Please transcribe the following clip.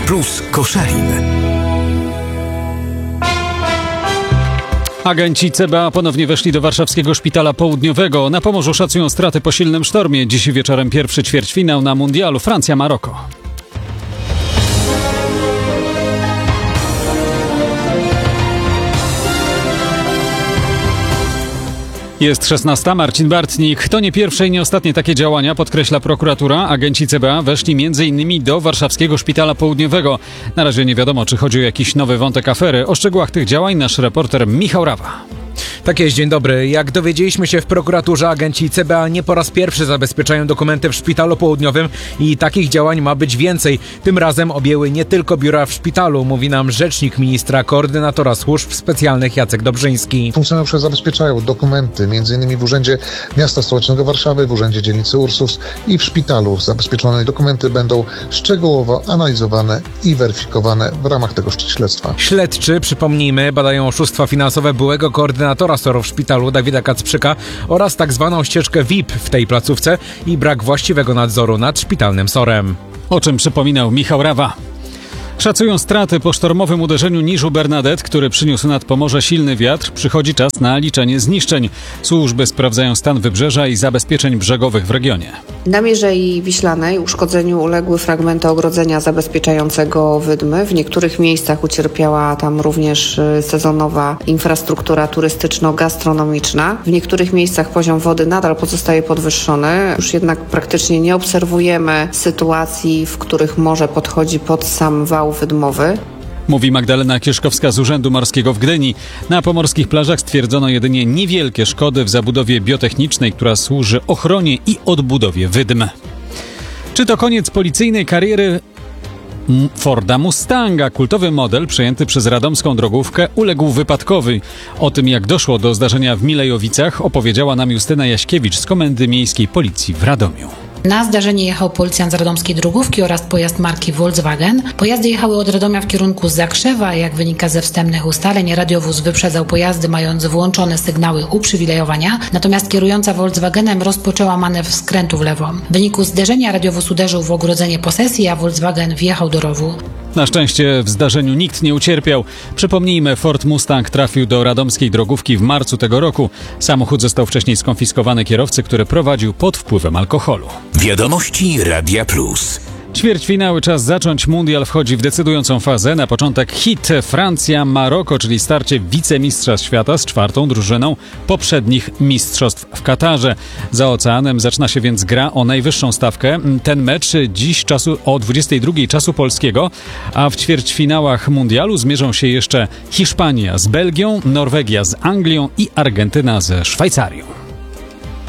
Plus Koszalin. Agenci CBA ponownie weszli do warszawskiego szpitala południowego. Na Pomorzu szacują straty po silnym sztormie. Dziś wieczorem pierwszy ćwierćfinał na mundialu Francja-Maroko. Jest 16. Marcin Bartnik. To nie pierwsze i nie ostatnie takie działania, podkreśla prokuratura. Agenci CBA weszli m.in. do warszawskiego szpitala południowego. Na razie nie wiadomo, czy chodzi o jakiś nowy wątek afery. O szczegółach tych działań nasz reporter Michał Rawa. Tak jest, dzień dobry. Jak dowiedzieliśmy się w prokuraturze, agenci CBA nie po raz pierwszy zabezpieczają dokumenty w szpitalu południowym i takich działań ma być więcej. Tym razem objęły nie tylko biura w szpitalu, mówi nam rzecznik ministra, koordynatora służb specjalnych Jacek Dobrzyński. Funkcjonariusze zabezpieczają dokumenty, m.in. w Urzędzie Miasta Stołecznego Warszawy, w Urzędzie Dzielnicy Ursus i w szpitalu. Zabezpieczone dokumenty będą szczegółowo analizowane i weryfikowane w ramach tego śledztwa. Śledczy, przypomnijmy, badają oszustwa finansowe byłego koordynatora SOR w szpitalu Dawida Kacprzyka oraz tak zwaną ścieżkę VIP w tej placówce i brak właściwego nadzoru nad szpitalnym SOR-em. O czym przypominał Michał Rawa. Szacują straty po sztormowym uderzeniu niżu Bernadette, który przyniósł nad Pomorze silny wiatr. Przychodzi czas na liczenie zniszczeń. Służby sprawdzają stan wybrzeża i zabezpieczeń brzegowych w regionie. Na Mierzei Wiślanej uszkodzeniu uległy fragmenty ogrodzenia zabezpieczającego wydmy. W niektórych miejscach ucierpiała tam również sezonowa infrastruktura turystyczno-gastronomiczna. W niektórych miejscach poziom wody nadal pozostaje podwyższony. Już jednak praktycznie nie obserwujemy sytuacji, w których morze podchodzi pod sam wał wydmowy. Mówi Magdalena Kieszkowska z Urzędu Morskiego w Gdyni. Na pomorskich plażach stwierdzono jedynie niewielkie szkody w zabudowie biotechnicznej, która służy ochronie i odbudowie wydm. Czy to koniec policyjnej kariery Forda Mustanga? Kultowy model przejęty przez radomską drogówkę uległ wypadkowi. O tym, jak doszło do zdarzenia w Milejowicach, opowiedziała nam Justyna Jaśkiewicz z Komendy Miejskiej Policji w Radomiu. Na zdarzenie jechał policjant z radomskiej drogówki oraz pojazd marki Volkswagen. Pojazdy jechały od Radomia w kierunku Zakrzewa. Jak wynika ze wstępnych ustaleń, radiowóz wyprzedzał pojazdy mając włączone sygnały uprzywilejowania, natomiast kierująca Volkswagenem rozpoczęła manewr skrętu w lewo. W wyniku zderzenia radiowóz uderzył w ogrodzenie posesji, a Volkswagen wjechał do rowu. Na szczęście w zdarzeniu nikt nie ucierpiał. Przypomnijmy, Ford Mustang trafił do radomskiej drogówki w marcu tego roku. Samochód został wcześniej skonfiskowany kierowcy, który prowadził pod wpływem alkoholu. Wiadomości Radia Plus. Ćwierćfinały, czas zacząć. Mundial wchodzi w decydującą fazę. Na początek hit Francja-Maroko, czyli starcie wicemistrza świata z czwartą drużyną poprzednich mistrzostw w Katarze. Za oceanem zaczyna się więc gra o najwyższą stawkę. Ten mecz dziś o 22:00 czasu polskiego, a w ćwierćfinałach mundialu zmierzą się jeszcze Hiszpania z Belgią, Norwegia z Anglią i Argentyna ze Szwajcarią.